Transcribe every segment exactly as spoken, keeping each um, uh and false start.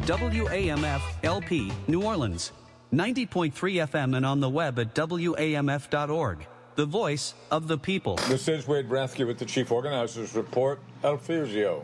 W A M F L P, New Orleans. ninety point three F M and on the web at W A M F dot org. The voice of the people. This is Wade Bransky with the Chief Organizer's Report, El Fusio.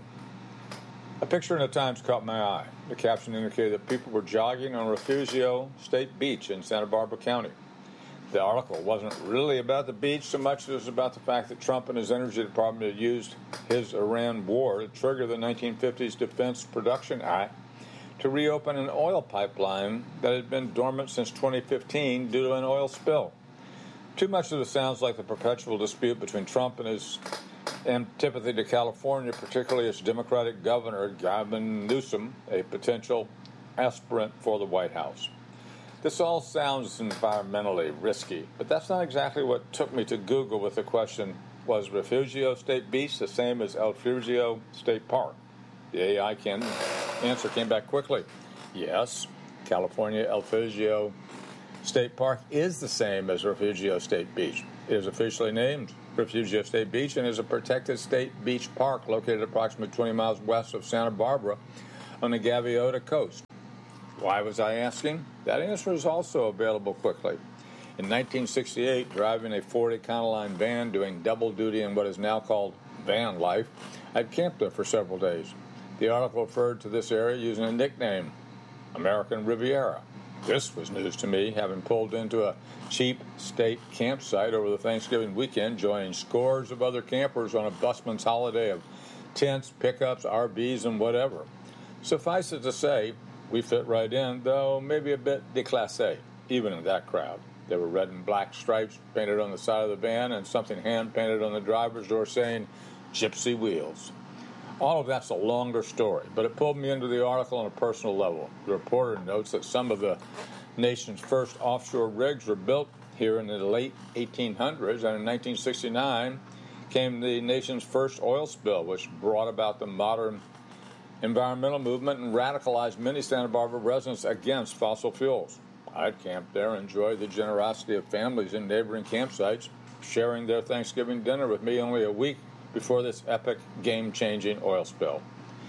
A picture in the Times caught my eye. The caption indicated that people were jogging on Refugio State Beach in Santa Barbara County. The article wasn't really about the beach so much as it was about the fact that Trump and his Energy Department had used his Iran war to trigger the nineteen fifties Defense Production Act to reopen an oil pipeline that had been dormant since twenty fifteen due to an oil spill. Too much of this sounds like the perpetual dispute between Trump and his antipathy to California, particularly its Democratic governor, Gavin Newsom, a potential aspirant for the White House. This all sounds environmentally risky, but that's not exactly what took me to Google with the question, was Refugio State Beach the same as El Fusio State Park? The A I can, answer came back quickly. Yes, California El Fusio State Park is the same as Refugio State Beach. It is officially named Refugio State Beach and is a protected state beach park located approximately twenty miles west of Santa Barbara on the Gaviota coast. Why was I asking? That answer is also available quickly. In nineteen sixty-eight, driving a Ford Econoline van doing double duty in what is now called van life, I'd camped there for several days. The article referred to this area using a nickname, American Riviera. This was news to me, having pulled into a cheap state campsite over the Thanksgiving weekend, joining scores of other campers on a busman's holiday of tents, pickups, R Vs, and whatever. Suffice it to say, we fit right in, though maybe a bit déclassé, even in that crowd. There were red and black stripes painted on the side of the van and something hand-painted on the driver's door saying, Gypsy Wheels. All of that's a longer story, but it pulled me into the article on a personal level. The reporter notes that some of the nation's first offshore rigs were built here in the late eighteen hundreds, and in nineteen sixty-nine came the nation's first oil spill, which brought about the modern environmental movement and radicalized many Santa Barbara residents against fossil fuels. I'd camped there and enjoyed the generosity of families in neighboring campsites, sharing their Thanksgiving dinner with me only a week before this epic, game-changing oil spill.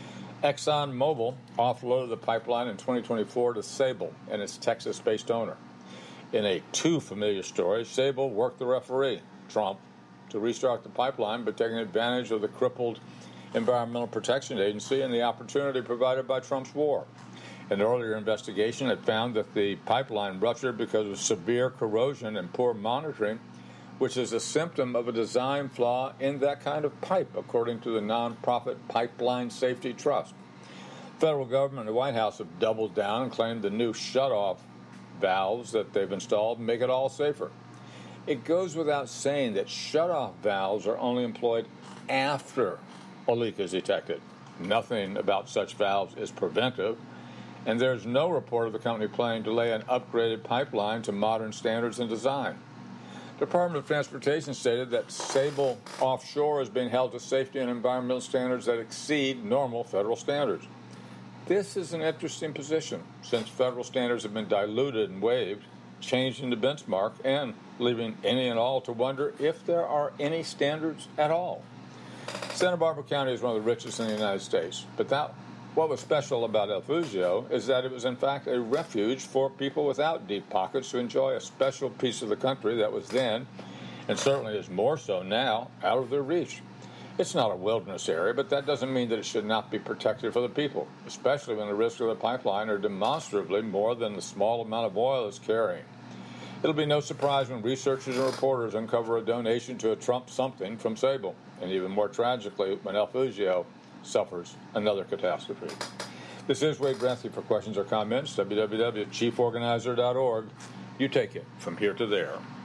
ExxonMobil offloaded the pipeline in twenty twenty-four to Sable and its Texas-based owner. In a too-familiar story, Sable worked the referee, Trump, to restart the pipeline by taking advantage of the crippled Environmental Protection Agency and the opportunity provided by Trump's war. An earlier investigation had found that the pipeline ruptured because of severe corrosion and poor monitoring, which is a symptom of a design flaw in that kind of pipe, according to the nonprofit Pipeline Safety Trust. Federal government and the White House have doubled down and claimed the new shutoff valves that they've installed make it all safer. It goes without saying that shutoff valves are only employed after a leak is detected. Nothing about such valves is preventive, and there's no report of the company planning to lay an upgraded pipeline to modern standards and design. The Department of Transportation stated that Sable Offshore is being held to safety and environmental standards that exceed normal federal standards. This is an interesting position, since federal standards have been diluted and waived, changing the benchmark, and leaving any and all to wonder if there are any standards at all. Santa Barbara County is one of the richest in the United States, but that what was special about El Fusio is that it was in fact a refuge for people without deep pockets to enjoy a special piece of the country that was then, and certainly is more so now, out of their reach. It's not a wilderness area, but that doesn't mean that it should not be protected for the people, especially when the risks of the pipeline are demonstrably more than the small amount of oil it's carrying. It'll be no surprise when researchers and reporters uncover a donation to a Trump something from Sable, and even more tragically when El Fusio suffers another catastrophe. This is Wade Bransky. For questions or comments, w w w dot chief organizer dot org. You take it from here to there.